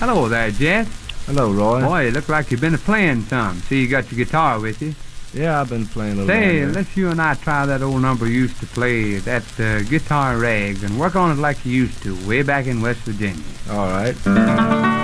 Hello there, Jet. Hello, Roy. Boy, you look like you've been playing some. See, you got your guitar with you. Yeah, I've been playing a little Say, bit. let's you and I try that old number you used to play, that Guitar Rags, and work on it like you used to, way back in West Virginia. All right.